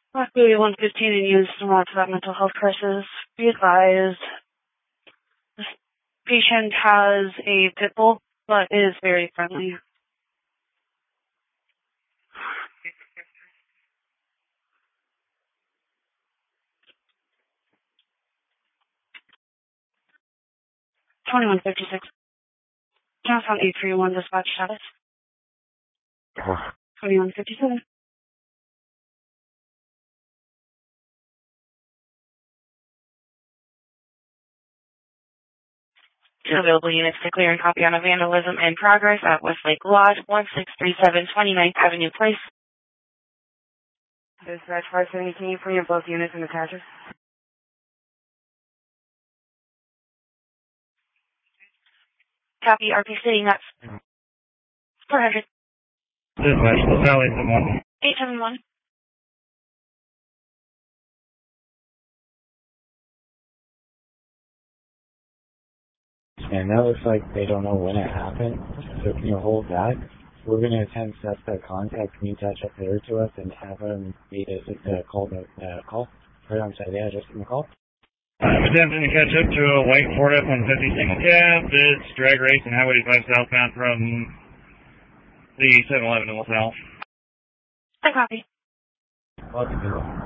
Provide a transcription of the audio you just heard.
Luckily, 115 and used more to that mental health crisis. Be advised, this patient has a pit bull, but is very friendly. Twenty-one 56. Johnstown 831 dispatch status. 2157. Two available units to clear and copy on a vandalism in progress at Westlake Lodge, 1637 29th Avenue Place. Dispatch 570, can you bring in both units and attachers? Copy, RP City, nuts. 400. Dispatch, Valley 71. 871. And that looks like they don't know when it happened, so can you hold that? We're going to attempt to set the contact. Can you touch up there to us and have them call the call? Right on side, yeah, just in the call. Attempting to catch up to a white Ford F-150 single cab. It's drag race and Highway 5 southbound from the 7-Eleven in LaSalle. I copy. Let's go.